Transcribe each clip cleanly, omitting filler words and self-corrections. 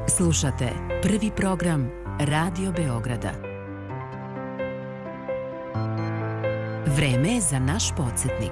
Slušate prvi program Radio Beograda. Vreme je za naš podsjetnik.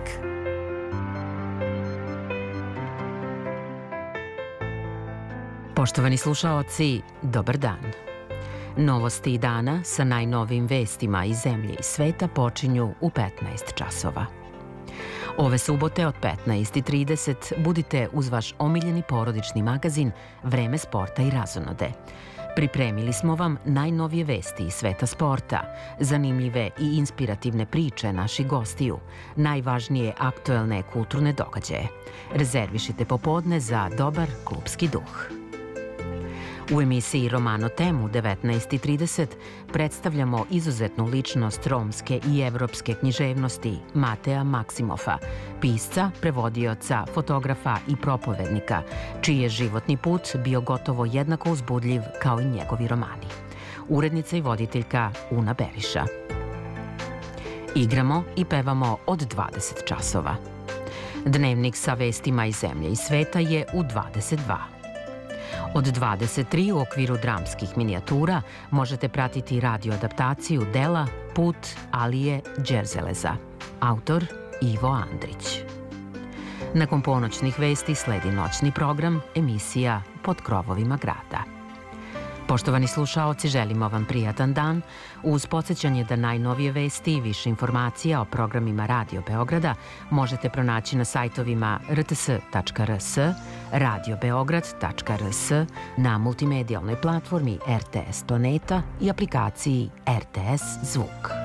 Poštovani slušaoci, dobar dan. Novosti dana sa najnovijim vestima iz zemlje i sveta počinju u 15 časova. Ove subote od 15:30 budite uz vaš omiljeni porodični magazin Vreme sporta i razonode. Pripremili smo vam najnovije vesti iz sveta sporta, zanimljive i inspirativne priče naših gostiju, najvažnije aktuelne kulturne događaje. Rezervišite popodne za dobar klupski duh. U emisiji Romano Temu 19:30 predstavljamo izuzetnu ličnost romske i evropske književnosti Mateja Maksimofa, pisca, prevodioca, fotografa i propovednika, čiji je životni put bio gotovo jednako uzbudljiv kao i njegovi romani. Urednica i voditeljka Una Beriša. Igramo i pevamo od 20 časova. Dnevnik sa vestima iz zemlje i sveta je u 22. Od 23 u okviru dramskih minijatura možete pratiti radio adaptaciju dela Put Alije Đerzeleza, autor Ivo Andrić. Nakon ponoćnih vesti sledi noćni program, emisija Pod krovovima grada. Poštovani slušaoci, želimo vam prijatan dan uz podsjećanje da najnovije vesti i više informacija o programima Radio Beograda možete pronaći na sajtovima rts.rs, radiobeograd.rs, na multimedijalnoj platformi RTS Planeta i aplikaciji RTS Zvuk.